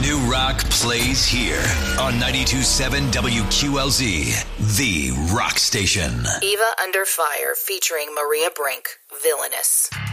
New rock plays here on 92.7 WQLZ, the rock station. Eva Under Fire featuring Maria Brink, Villainous.